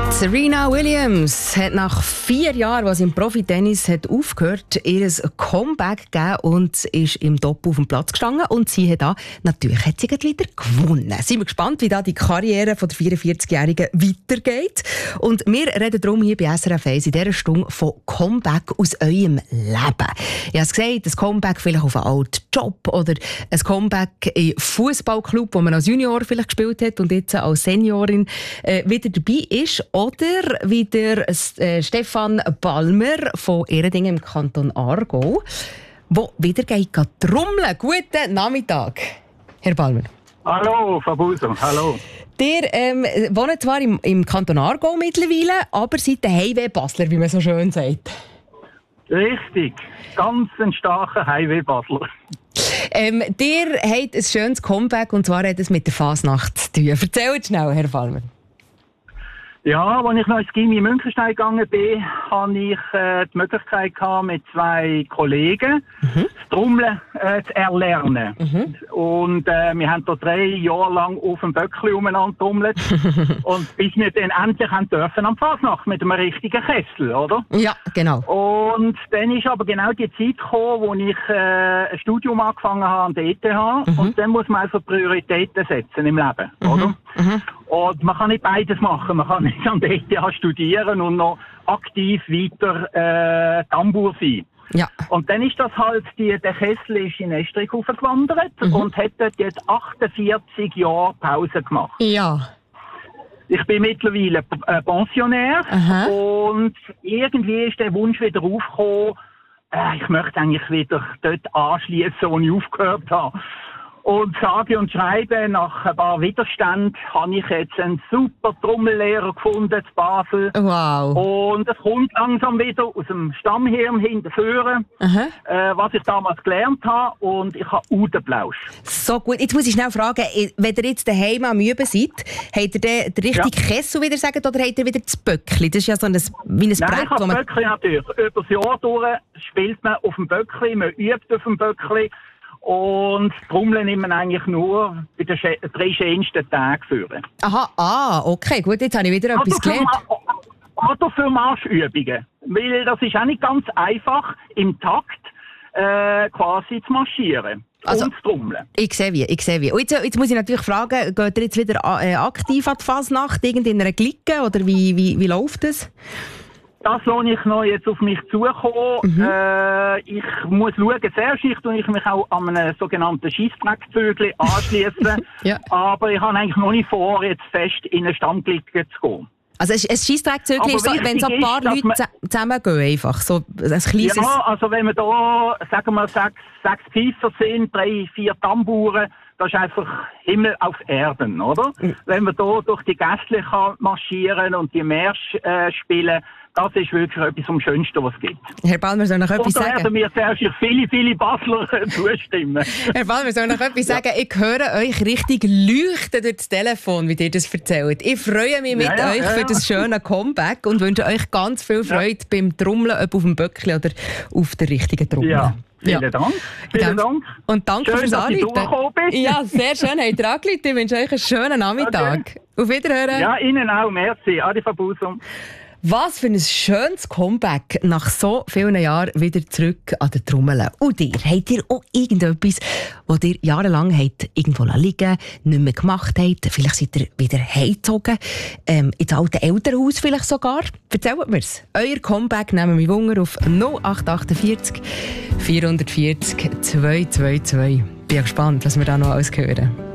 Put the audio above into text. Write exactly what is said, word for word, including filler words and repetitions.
Serena Williams hat nach vier Jahren, was im Profi-Tennis hat aufgehört, ihr Comeback gegeben und ist im Top auf dem Platz gestanden. Und sie hat da, natürlich hat sie wieder gewonnen. Sind wir gespannt, wie da die Karriere von der vierundvierzigjährigen weitergeht. Und wir reden darum hier bei S R F eins in dieser Stunde von Comeback aus eurem Leben. Ich habe es gesagt, ein Comeback vielleicht auf einen alten Job oder ein Comeback im Fußballclub, wo man als Junior vielleicht gespielt hat und jetzt als Seniorin äh, wieder dabei ist. Oder wie der äh, Stefan Balmer von Ehredingen im Kanton Aargau, der wieder geht trommeln. Guten Nachmittag, Herr Balmer. Hallo, Frau Buser, hallo. Ihr ähm, wohnt zwar im, im Kanton Aargau mittlerweile, aber seid der Highway-Basler, wie man so schön sagt. Richtig, ganz ein starker Highway-Basler. Ähm, ihr habt ein schönes Comeback, und zwar hat es mit der Fasnacht zu tun. Erzählt schnell, Herr Balmer. Ja, als ich noch ins Gymnasium Münchenstein gegangen bin, hatte ich äh, die Möglichkeit gehabt, mit zwei Kollegen mhm. das Trommeln äh, zu erlernen. Mhm. Und äh, wir haben da drei Jahre lang auf dem Böckli umeinander trommelt. Und bis wir dann endlich haben dürfen am Fasnacht mit einem richtigen Kessel, oder? Ja, genau. Und dann ist aber genau die Zeit gekommen, wo ich äh, ein Studium angefangen habe an der E T H. Mhm. Und dann muss man also Prioritäten setzen im Leben, mhm. oder? Mhm. Und man kann nicht beides machen. Man kann nicht an der E T H studieren und noch aktiv weiter äh, Tambour sein. Ja. Und dann ist das halt, die, der Kessel ist in Estrich hochgewandert mhm. und hat dort jetzt achtundvierzig Jahre Pause gemacht. Ja. Ich bin mittlerweile äh, Pensionär. Aha. Und irgendwie ist der Wunsch wieder aufgekommen, äh, ich möchte eigentlich wieder dort anschließen, wo ich aufgehört habe. Und sage und schreibe, nach ein paar Widerständen habe ich jetzt einen super Trommellehrer gefunden in Basel. Wow. Und es kommt langsam wieder aus dem Stammhirn hinterführen, äh, was ich damals gelernt habe. Und ich habe Udenplausch. So gut. Jetzt muss ich schnell fragen, wenn ihr jetzt daheim am Üben seid, habt ihr den, den richtigen ja. Kessel wieder sagen, oder habt ihr wieder das Böckli? Das ist ja so ein, wie ein Nein, Brett. ich habe das Böckli natürlich. Über das Jahr durch spielt man auf dem Böckli, man übt auf dem Böckli. Und Trommeln nimmt man eigentlich nur bei den drei schönsten Tagen führen. Aha, ah, okay, gut, jetzt habe ich wieder etwas gelernt. Oder für Marschübungen. Weil das ist auch nicht ganz einfach, im Takt äh, quasi zu marschieren. Also, und zu trommeln. Ich sehe wie, ich sehe wie. Und jetzt, jetzt muss ich natürlich fragen, geht ihr jetzt wieder äh, aktiv an die Fasnacht, in einer Clique, oder wie, wie, wie läuft das? Das lasse ich noch jetzt auf mich zukommen. Mhm. Äh, ich muss schauen, zuerst tue ich mich auch an einem sogenannten Scheissdreckzügel anschließen. Ja. Aber ich habe eigentlich noch nicht vor, jetzt fest in eine Stammklicke zu gehen. Also ein Scheissdreckzügel ist so, wenn so ein paar ist, Leute zusammengehen, einfach. So ein kleines... Ja, also wenn wir da, sagen wir, sechs, sechs Pfeifer sind, drei, vier Tamburen, das ist einfach Himmel auf Erden, oder? Mhm. Wenn man da durch die Gästle marschieren und die Märsche äh, spielen, das ist wirklich etwas vom Schönsten, was es gibt. Herr Balmer, soll noch etwas sagen? Da werden mir zuerst viele, viele Basler zustimmen. Herr Balmer, soll noch etwas sagen? Ich höre euch richtig leuchten durch das Telefon, wie ihr das erzählt. Ich freue mich mit ja, ja, euch ja, ja. für das schöne Comeback und wünsche euch ganz viel Freude ja. beim Trommeln, ob auf dem Böckli oder auf der richtigen Trommel. Ja. Vielen ja. Dank. Vielen Dank. Und danke schön, fürs Anrufen. Ja, sehr schön. Habt ihr angerufen. Ich wünsche euch einen schönen Nachmittag. Okay. Auf Wiederhören. Ja, Ihnen auch. Merci. Adi Frau Busum. Was für ein schönes Comeback nach so vielen Jahren wieder zurück an der Trommel. Und ihr, habt ihr auch irgendetwas, das ihr jahrelang habt irgendwo liegen, nicht mehr gemacht habt? Vielleicht seid ihr wieder heimgezogen, ähm, ins alte Elternhaus vielleicht sogar? Erzählt mir's. Euer Comeback nehmen wir Wunder auf null acht acht vier vierhundertvierzig zweihundertzweiundzwanzig. Bin gespannt, was wir da noch alles hören.